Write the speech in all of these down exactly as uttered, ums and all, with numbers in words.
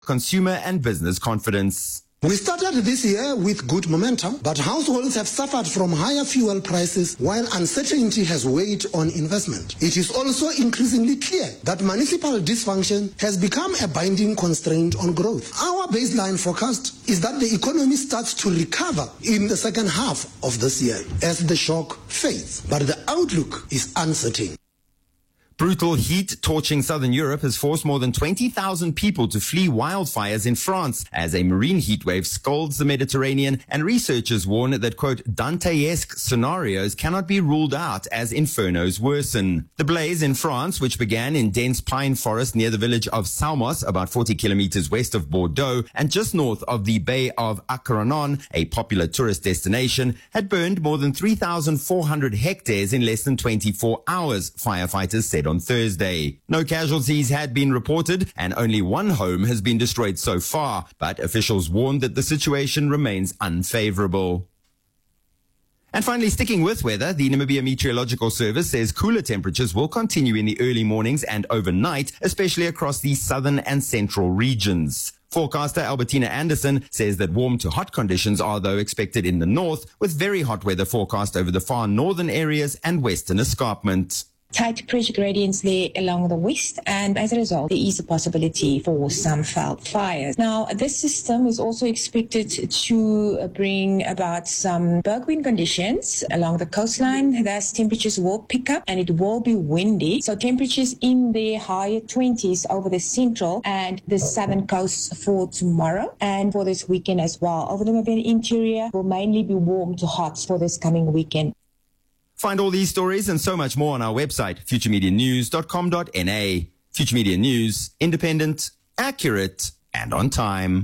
consumer and business confidence. We started this year with good momentum, but households have suffered from higher fuel prices while uncertainty has weighed on investment. It is also increasingly clear that municipal dysfunction has become a binding constraint on growth. Our baseline forecast is that the economy starts to recover in the second half of this year as the shock fades, but the outlook is uncertain. Brutal heat torching southern Europe has forced more than twenty thousand people to flee wildfires in France as a marine heatwave scalds the Mediterranean, and researchers warn that, quote, Dantesque scenarios cannot be ruled out as infernos worsen. The blaze in France, which began in dense pine forest near the village of Saumos, about forty kilometers west of Bordeaux and just north of the Bay of Acheronon, a popular tourist destination, had burned more than three thousand four hundred hectares in less than twenty-four hours, firefighters said on Thursday. No casualties had been reported and only one home has been destroyed so far, but officials warned that the situation remains unfavorable. And finally, sticking with weather, the Namibia Meteorological Service says cooler temperatures will continue in the early mornings and overnight, especially across the southern and central regions. Forecaster Albertina Anderson says that warm to hot conditions are, though, expected in the north, with very hot weather forecast over the far northern areas and western escarpment. Tight pressure gradients there along the west, and as a result, there is a possibility for some felt fires. Now, this system is also expected to bring about some bergwind conditions along the coastline. Thus, temperatures will pick up and it will be windy. So temperatures in the higher twenties over the central and the southern coasts for tomorrow and for this weekend as well. Over the Namibian interior will mainly be warm to hot for this coming weekend. Find all these stories and so much more on our website, future media news dot com dot n a. Future Media News, independent, accurate, and on time.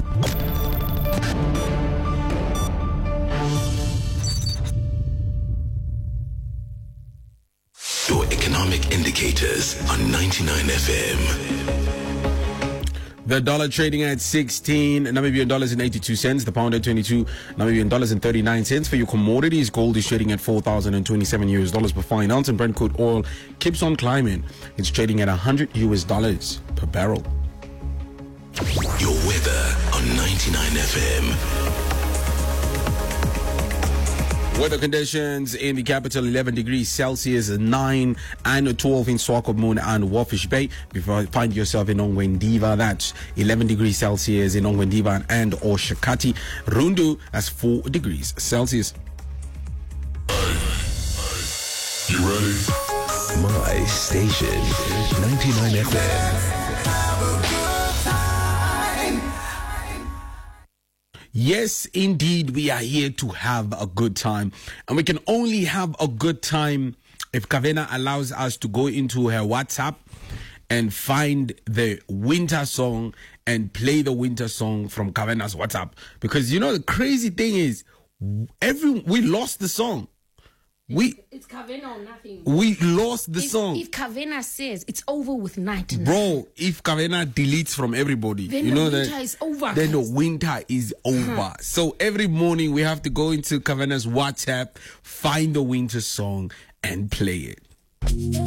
Your economic indicators on ninety-nine F M. The dollar trading at sixteen Namibian dollars and eighty-two cents. The pound at twenty-two Namibian dollars and thirty-nine cents. For your commodities, gold is trading at four thousand twenty-seven U S dollars per fine ounce, and Brent crude oil keeps on climbing. It's trading at one hundred U S dollars per barrel. Your weather on ninety-nine F M. Weather conditions in the capital: eleven degrees Celsius, nine and twelve in Swakopmund and Walfish Bay. Before you find yourself in Ongwendiva, that's eleven degrees Celsius in Ongwendiva and Oshakati. Rundu, that's four degrees Celsius. You ready? My station, ninety-nine F M. Yes, indeed, we are here to have a good time. And we can only have a good time if Kavena allows us to go into her WhatsApp and find the winter song and play the winter song from Kavena's WhatsApp. Because, you know, the crazy thing is, every we lost the song. We It's Kavena or nothing. We lost the if, song. If Kavena says it's over with night, bro, if Kavena deletes from everybody, then you know the winter that, is over. Then the winter is over. Huh. So every morning we have to go into Kavena's WhatsApp, find the winter song, and play it.